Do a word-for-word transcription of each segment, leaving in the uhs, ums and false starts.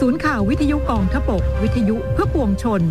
ศูนย์ข่าววิทยุกองทพบกวิทยุเพื่อปวงชน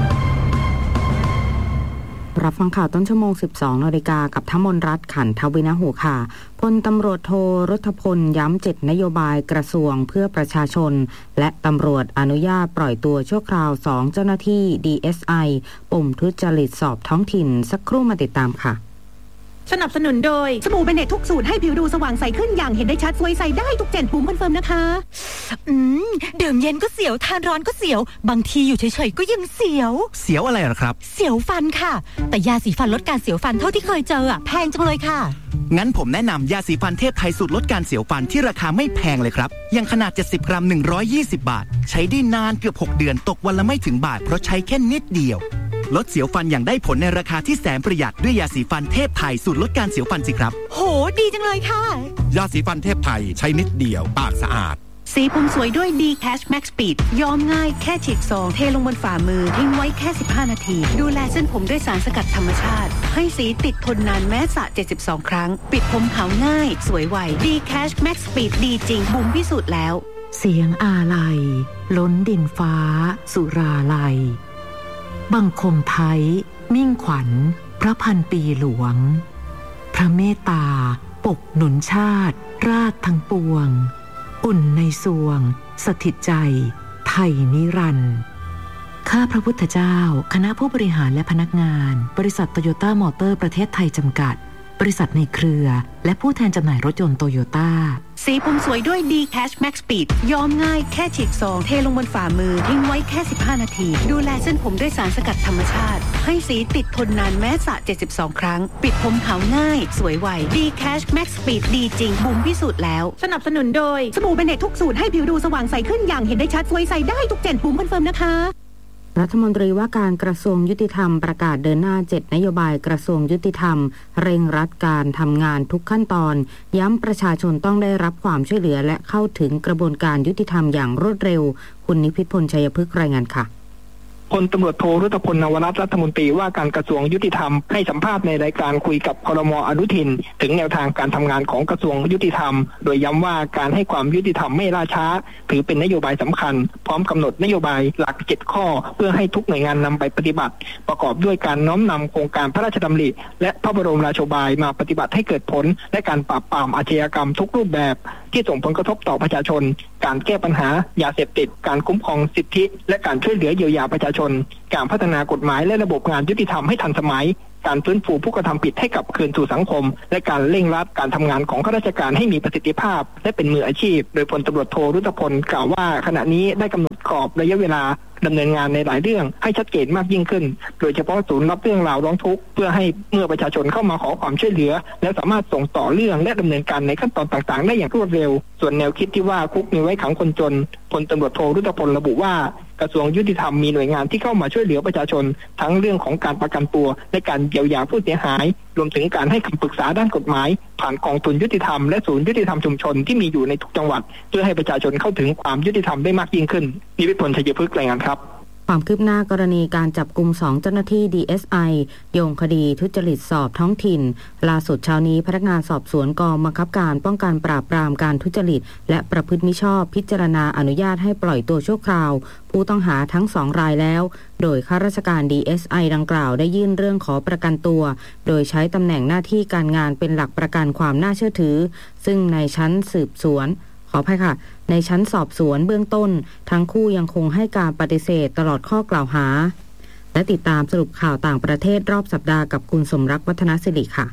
รับฟังข่าวต้นชั่วโมง สิบสองนาฬิกากับทมนรัตน์ขันทวินหูค่ะพลตำรวจโทรัฐพลย้ำเจ็ดนโยบายกระทรวงเพื่อประชาชนและตำรวจอนุญาตปล่อยตัวชั่วคราวสองเจ้าหน้าที่ ดี เอส ไอ ปมทุจริตสอบท้องถิ่นสักครู่มาติดตามค่ะสนับสนุนโดยสบู่เบเนตทุกสูตรให้ผิวดูสว่างใสขึ้นอย่างเห็นได้ชัดสวยใสได้ทุกเจนปุ่มคอนเฟิร์มนะคะอืมดื่มเย็นก็เสียวทานร้อนก็เสียวบางทีอยู่เฉยๆก็ยังเสียวเสียวอะไรหรอครับเสียวฟันค่ะแต่ยาสีฟันลดการเสียวฟันเท่าที่เคยเจออ่ะแพงจังเลยค่ะงั้นผมแนะนำยาสีฟันเทพไทยสูตรลดการเสียวฟันที่ราคาไม่แพงเลยครับยังขนาดเจ็ดสิบกรัมหนึ่งร้อยยี่สิบบาทใช้ได้นานเกือบหกเดือนตกวันละไม่ถึงบาทเพราะใช้แค่นิดเดียวลดเสียวฟันอย่างได้ผลในราคาที่แสนประหยัดด้วยยาสีฟันเทพไทยสูตรลดการเสียวฟันสิครับโหดีจังเลยค่ะยาสีฟันเทพไทยใช้นิดเดียวปากสะอาดสีผมสวยด้วย D Cash Max Speed ย้อมง่ายแค่ฉีกซองเทลงบนฝ่ามือทิ้งไว้แค่สิบห้านาทีดูแลเส้นผมด้วยสารสกัดธรรมชาติให้สีติดทนนานแม้สระเจ็ดสิบสองครั้งปิดผมขาวง่ายสวยไว D Cash Max Speed ดีจริงบุ๋มพิสูจน์แล้วเสียงอาลัยล้นดินฟ้าสุราลัยบังคมไทยมิ่งขวัญพระพันปีหลวงพระเมตตาปกหนุนชาติราชทั้งปวงอุ่นในสวงสถิตใจไทยนิรันดร์ข้าพระพุทธเจ้าคณะผู้บริหารและพนักงานบริษัทโตโยต้ามอเตอร์ประเทศไทยจำกัดบริษัทในเครือและผู้แทนจำหน่ายรถยนต์โตโยต้าสีผมสวยด้วย D Cash Max Speed ย้อมง่ายแค่ฉีกซองเทลงบนฝ่ามือทิ้งไว้แค่สิบห้านาทีดูแลเส้นผมด้วยสารสกัดธรรมชาติให้สีติดทนนานแม้สระเจ็ดสิบสองครั้งปิดผมขาวง่ายสวยไว D Cash Max Speed ดีจริงบุ๋มพิสูจน์แล้วสนับสนุนโดยสบู่เบเนตทุกสูตรให้ผิวดูสว่างใสขึ้นอย่างเห็นได้ชัดสวยใสได้ทุกเจนปุ่มคอนเฟิร์มนะคะรัฐมนตรีว่าการกระทรวงยุติธรรมประกาศเดินหน้าเจ็ดนโยบายกระทรวงยุติธรรมเร่งรัดการทำงานทุกขั้นตอนย้ำประชาชนต้องได้รับความช่วยเหลือและเข้าถึงกระบวนการยุติธรรมอย่างรวดเร็วคุณนิพิษพลชัยพฤกษ์รายงานค่ะพลตำรวจโทรัฐพลนวรัตน์รัฐมนตรีว่าการกระทรวงยุติธรรมให้สัมภาษณ์ในรายการคุยกับครม.อนุทินถึงแนวทางการทำงานของกระทรวงยุติธรรมโดยย้ำว่าการให้ความยุติธรรมไม่ล่าช้าถือเป็นนโยบายสำคัญพร้อมกำหนดนโยบายหลักเจ็ดข้อเพื่อให้ทุกหน่วยงานนำไปปฏิบัติประกอบด้วยการน้อมนำโครงการพระราชดำริและพระบรมราโชบายมาปฏิบัติให้เกิดผลและการปราบปรามอาชญากรรมทุกรูปแบบที่ส่งผลกระทบต่อประชาชนการแก้ปัญหายาเสพติดการคุ้มครองสิทธิและการช่วยเหลือเยียวยาประชาชนการพัฒนากฎหมายและระบบงานยุติธรรมให้ทันสมัยการฟื้นฟูผู้กระทำผิดให้กลับคืนสู่สังคมและการเร่งรัดการทำงานของข้าราชการให้มีประสิทธิภาพและเป็นมืออาชีพโดยพลตำรวจโทรัฐพลกล่าวว่าขณะนี้ได้กำหนดกรอบระยะเวลาดำเนินงานในหลายเรื่องให้ชัดเจนมากยิ่งขึ้นโดยเฉพาะศูนย์รับเรื่องราวร้องทุกข์เพื่อให้เมื่อประชาชนเข้ามาขอความช่วยเหลือและสามารถส่งต่อเรื่องและดำเนินการในขั้นตอนต่างๆได้อย่างรวดเร็วส่วนแนวคิดที่ว่าคุกมีไว้ขังคนจนพลตำรวจโทรัฐพลระบุว่ากระทรวงยุติธรรมมีหน่วยงานที่เข้ามาช่วยเหลือประชาชนทั้งเรื่องของการประกันตัวและการเยียวยาผู้เสียหายรวมถึงการให้คำปรึกษาด้านกฎหมายผ่านกองทุนยุติธรรมและศูนย์ยุติธรรมชุมชนที่มีอยู่ในทุกจังหวัดเพื่อให้ประชาชนเข้าถึงความยุติธรรมได้มากยิ่งขึ้นนิพิษพลชัยพฤกษ์รายงานครับความคืบหน้ากรณีการจับกุมสองเจ้าหน้าที่ ดี เอส ไอ โยงคดีทุจริตสอบท้องถิ่นล่าสุดเช้านี้พนักงานสอบสวนกองบังคับการป้องกันปราบปรามการทุจริตและประพฤติมิชอบพิจารณาอนุญาตให้ปล่อยตัวชั่วคราวผู้ต้องหาทั้งสองรายแล้วโดยข้าราชการ ดี เอส ไอ ดังกล่าวได้ยื่นเรื่องขอประกันตัวโดยใช้ตำแหน่งหน้าที่การงานเป็นหลักประกันความน่าเชื่อถือซึ่งในชั้นสืบสวนขออภัยค่ะในชั้นสอบสวนเบื้องต้นทั้งคู่ยังคงให้การปฏิเสธตลอดข้อกล่าวหาและติดตามสรุปข่าวต่างประเทศรอบสัปดาห์กับคุณสมรักวัฒนศิริค่ะ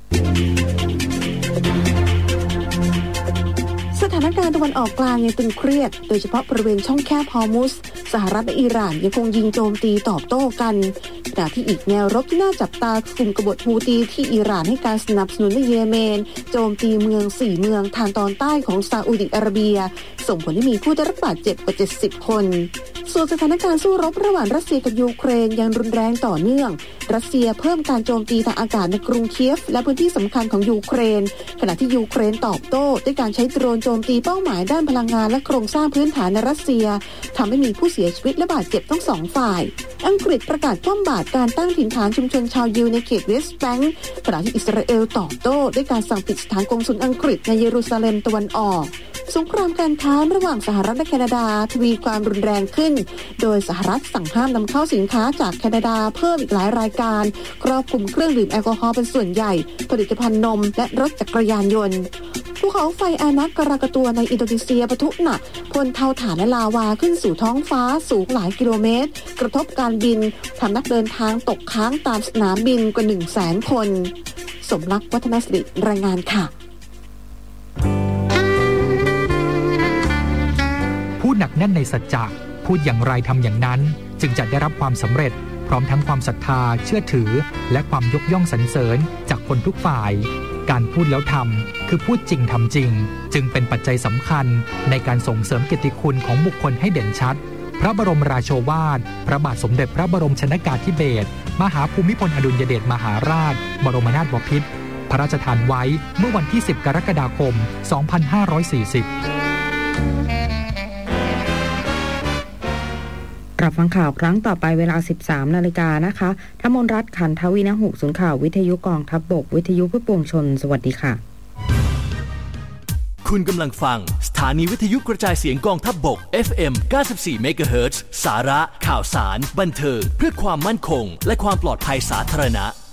สถานการณ์ตะวันออกกลางยังตึงเครียดโดยเฉพาะบริเวณช่องแคบฮอร์มุสสหรัฐและอิหร่านยังคงยิงโจมตีตอบโต้กันขณะที่อีกแนวรบที่น่าจับตากลุ่มกบฏฮูตีที่อิหร่านให้การสนับสนุนในเยเมนโจมตีเมืองสี่เมืองทางตอนใต้ของซาอุดิอาระเบียส่งผลให้มีผู้ได้รับบาดเจ็บกว่าเจ็ดสิบคนส่วนสถานการณ์สู้รบระหว่างรัสเซียกับยูเครนยังรุนแรงต่อเนื่องรัสเซียเพิ่มการโจมตีทางอากาศในกรุงเคียฟและพื้นที่สำคัญของยูเครนขณะที่ยูเครนตอบโต้ด้วยการใช้โดรนโจมตีเป้าหมายด้านพลังงานและโครงสร้างพื้นฐานในรัสเซียทำให้มีผู้เสียชีวิตและบาดเจ็บทั้งสองฝ่ายอังกฤษประกาศคว่ำบาตรการตั้งถิ่นฐานชุมชนชาวยิวในเขตเวสต์แบงก์ขณะที่อิสราเอลตอบโต้ด้วยการสั่งปิดสถานกงสุลอังกฤษในเยรูซาเล็มตะวันออกสงครามการค้าระหว่างสหรัฐและแคนาดาทวีความรุนแรงขึ้นโดยสหรัฐสั่งห้ามนำเข้าสินค้าจากแคนาดาเพิ่มอีกหลายรายการครอบคลุมเครื่องดื่มแอลกอฮอล์เป็นส่วนใหญ่ผลิตภัณฑ์นมและรถจักรยานยนต์ภูเขาไฟอานักกรากตัวในอินโดนีเซียปะทุหนักพ่นเตาถ่านและลาวาขึ้นสู่ท้องฟ้าสูงหลายกิโลเมตรกระทบการบินทำนักเดินทางตกค้างตามสนามบินกว่า หนึ่งแสน คนสมรักวัฒนสิริรายงานค่ะพูดหนักแน่นในสัจจะพูดอย่างไรทำอย่างนั้นจึงจะได้รับความสำเร็จพร้อมทั้งความศรัทธาเชื่อถือและความยกย่องสรรเสริญจากคนทุกฝ่ายการพูดแล้วทำคือพูดจริงทำจริงจึงเป็นปัจจัยสำคัญในการส่งเสริมเกียรติคุณของบุคคลให้เด่นชัดพระบรมราโชวาทพระบาทสมเด็จพระบรมชนกาธิเบศรมหาภูมิพลอดุลยเดชมหาราชบรมนาถบพิตรพระราชทานไว้เมื่อวันที่สิบกรกฎาคมสองพันห้าร้อยสี่สิบรับฟังข่าวครั้งต่อไปเวลา สิบสามนาฬิกานะคะธมนรัตน์ขันทวินหุศูนย์ข่าววิทยุกองทัพบกวิทยุเพื่อปวงชนสวัสดีค่ะคุณกำลังฟังสถานีวิทยุกระจายเสียงกองทัพบก เอฟ เอ็ม เก้าสิบสี่ เมกะเฮิรตซ์ สาระข่าวสารบันเทิงเพื่อความมั่นคงและความปลอดภัยสาธารณะ